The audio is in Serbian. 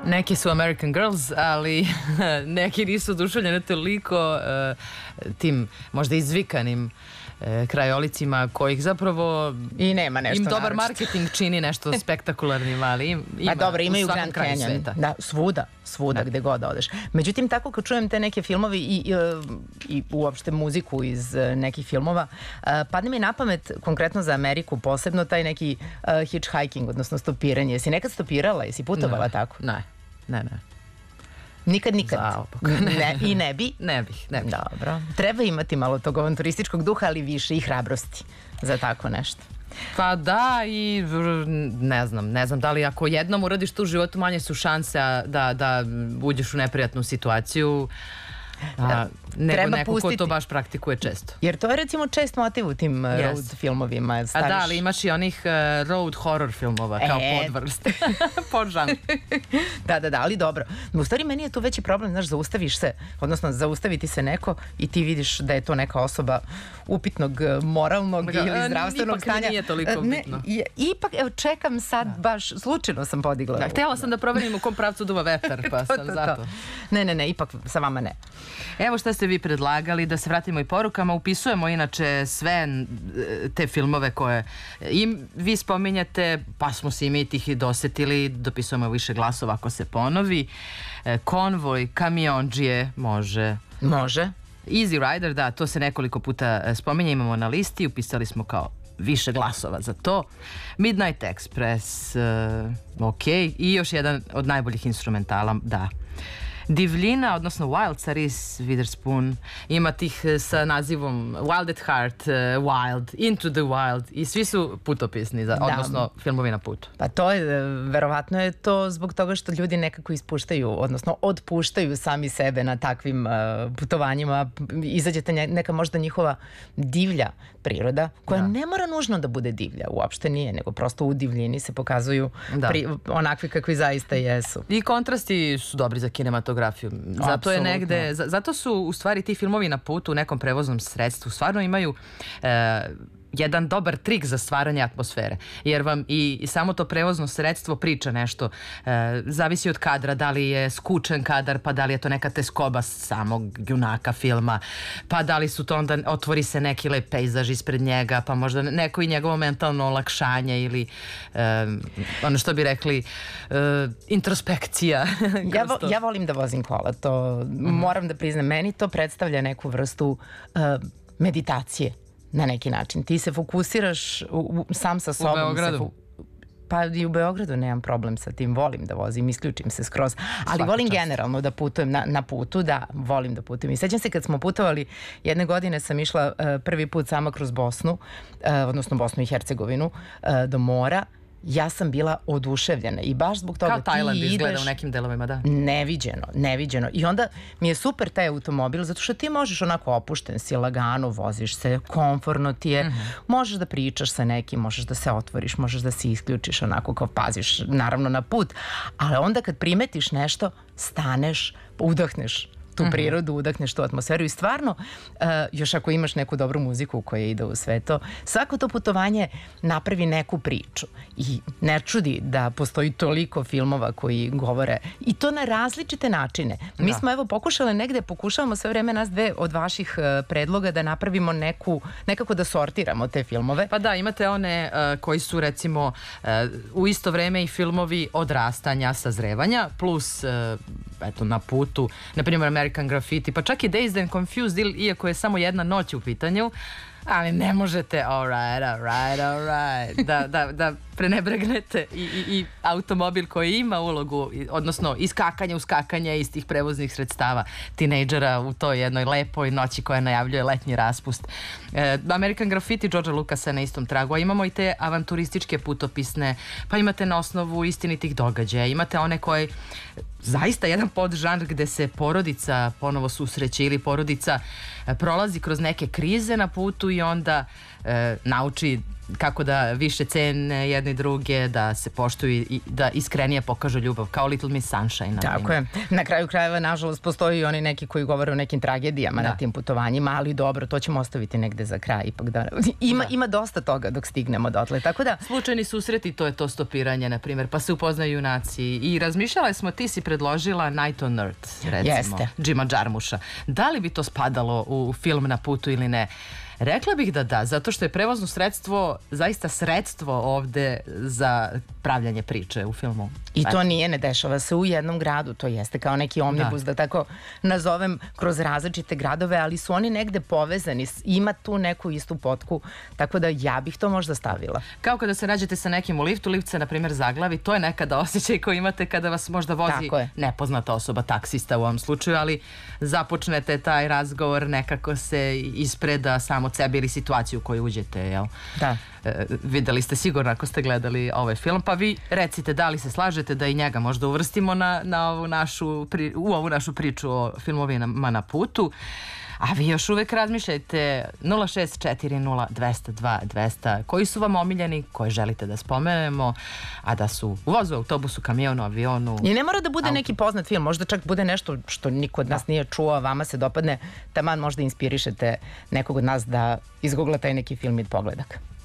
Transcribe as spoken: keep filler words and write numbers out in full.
Neki su American Girls, ali neki nisu oduševljeni toliko uh, tim možda izvikanim uh, krajolicima kojih zapravo i nema nešto im dobar naročito. Marketing čini nešto spektakularnim, ali im, ima pa dobro, imaju u Grand kraju Canyon, sveta. da, svuda, svuda da. Gde god odeš. Međutim, tako kad čujem te neke filmovi i, i, i uopšte muziku iz nekih filmova, uh, padne mi na pamet, konkretno za Ameriku, posebno taj neki uh, hitchhiking, odnosno stopiranje. Jesi nekad stopirala? Jesi putovala ne, tako? Ne, ne, ne. Nikad, nikad. Ne. Ne, I ne bi? Ne bih, ne bih. Dobro. Treba imati malo tog avanturističkog duha, ali više i hrabrosti za tako nešto. Pa da, i ne znam, ne znam da li ako jednom uradiš to u životu, manje su šanse da, da uđeš u neprijatnu situaciju. A, nego treba neko pustiti. Ko to baš praktikuje često. Jer to je recimo čest motiv u tim yes. road filmovima. Staviš... A da, ali imaš i onih uh, road horror filmova kao e... podvrst. Podžanr. Da, da, da, ali dobro. U stvari meni je tu veći problem, znaš, zaustaviš se, odnosno zaustaviti se neko i ti vidiš da je to neka osoba upitnog moralnog Mega, ili zdravstvenog ipak stanja. Ipak nije toliko bitno. Ne, ipak, evo, čekam sad da. baš, slučajno sam podigla. Da, htjela sam da proverim u kom pravcu duva vetar, pa to, sam to, zato. To. Ne, ne, ne, ipak sa vama ne. Evo šta ste vi predlagali, da se vratimo i porukama. Upisujemo inače sve te filmove koje im vi spominjate, pa smo se i mi tih i dosetili, dopisujemo više glasova ako se ponovi. Konvoj, Kamiondžije, može. Može. Easy Rider, da, to se nekoliko puta spominje, imamo na listi, upisali smo kao više glasova za to. Midnight Express, uh, ok, i još jedan od najboljih instrumentala, da. Divljina, odnosno Wild sa Reese Witherspoon, ima tih sa nazivom Wild at Heart, uh, Wild, Into the Wild i svi su putopisni, za, odnosno filmovi na putu. Pa to je, verovatno je to zbog toga što ljudi nekako ispuštaju, odnosno otpuštaju sami sebe na takvim uh, putovanjima, izađete neka možda njihova divlja priroda, koja da. ne mora nužno da bude divlja, uopšte nije, nego prosto u divljini se pokazuju pri, onakvi kakvi zaista jesu. I kontrasti su dobri za kinematografiju. Zato Absolutno. je negde, zato su u stvari ti filmovi na putu u nekom prevoznom sredstvu stvarno imaju e, jedan dobar trik za stvaranje atmosfere, jer vam i, i samo to prevozno sredstvo priča nešto, e, zavisi od kadra, da li je skučen kadar, pa da li je to neka teskoba samog junaka filma, pa da li su to onda, otvori se neki lep pejzaž ispred njega, pa možda neko i njegovo mentalno olakšanje ili e, ono što bi rekli e, introspekcija. ja, vo, ja volim da vozim kola, to mm-hmm. moram da priznam, meni to predstavlja neku vrstu uh, meditacije. Na neki način. Ti se fokusiraš u, u, sam sa sobom. U Beogradu? Se fu... Pa i u Beogradu nemam problem sa tim. Volim da vozim, isključim se skroz. Ali Svaka volim čast. generalno da putujem na, na putu. Da, volim da putujem. I sećam se kad smo putovali, jedne godine sam išla uh, prvi put sama kroz Bosnu, uh, odnosno Bosnu i Hercegovinu, uh, do mora. Ja sam bila oduševljena i baš zbog toga kao Tajland ti ideš... izgleda u nekim delovima, da. Neviđeno, neviđeno. I onda mi je super taj automobil, zato što ti možeš onako opušten si, lagano, voziš se, komforno ti je, mm-hmm. možeš da pričaš sa nekim, možeš da se otvoriš, možeš da se isključiš, onako kao paziš, naravno na put. Ali onda kad primetiš nešto, staneš, udahneš tu prirodu, udahneš tu atmosferu i stvarno, uh, još ako imaš neku dobru muziku koja ide u sve to, svako to putovanje napravi neku priču i ne čudi da postoji toliko filmova koji govore i to na različite načine. Mi da. smo evo pokušali negde, pokušavamo sve vreme nas dve od vaših uh, predloga da napravimo neku, nekako da sortiramo te filmove. Pa da, imate one uh, koji su recimo uh, u isto vreme i filmovi odrastanja, sazrevanja, plus uh, eto na putu, na primjer American Graffiti, pa čak i Dazed and Confused, iako je samo jedna noć u pitanju, ali ne možete all right, all right, all right, da, da, da prenebregnete i, i, i automobil koji ima ulogu, odnosno iskakanje, uskakanje iz tih prevoznih sredstava tinejdžera u toj jednoj lepoj noći koja najavljuje letnji raspust. E, American Graffiti Georgea Lucasa na istom tragu, a imamo i te avanturističke putopisne, pa imate na osnovu istinitih događaja, imate one koje zaista jedan podžanr gde se porodica ponovo susreće ili porodica prolazi kroz neke krize na putu i onda e, nauči kako da više cene jedni druge, da se poštuju i da iskrenije pokažu ljubav, kao Little Miss Sunshine. Tako je. Na kraju krajeva, nažalost, postoji i oni neki koji govore o nekim tragedijama da. na tim putovanjima, ali dobro, to ćemo ostaviti negde za kraj. Ipak da, ima, da. ima dosta toga dok stignemo dotle, tako da... Slučajni susreti, to je to stopiranje, na primjer, pa se upoznaju junaci. I razmišljala smo, ti si predložila Night on Earth, recimo, Jeste. Jima Jarmusha. Da li bi to spadalo u film Na putu ili ne? Rekla bih da da, zato što je prevozno sredstvo zaista sredstvo ovde za pravljanje priče u filmu. I to nije, ne dešava se u jednom gradu, to jeste kao neki omnibus, da, da tako nazovem, kroz različite gradove, ali su oni negde povezani, ima tu neku istu potku, tako da ja bih to možda stavila. Kao kada se nađete sa nekim u liftu, lift se, na primjer, zaglavi, to je nekada osjećaj koji imate kada vas možda vozi nepoznata osoba, taksista u ovom slučaju, ali započnete taj razgovor, nekako se ispreda samo od sebe ili situaciju u koju uđete, jel? Da. E, videli ste sigurno ako ste gledali ovaj film, pa vi recite da li se slažete da i njega možda uvrstimo na, na ovu našu, pri, u ovu našu priču o filmovima na putu. A vi još uvek razmišljajte nula šest četiri nula dvesta dva dvesta koji su vam omiljeni, koje želite da spomenemo, a da su u vozu, autobusu, kamionu, avionu. I ne mora da bude auto. neki poznat film, možda čak bude nešto što niko od nas da. nije čuo, a vama se dopadne, taman možda inspirišete nekog od nas da izgugla taj neki film i pogledak.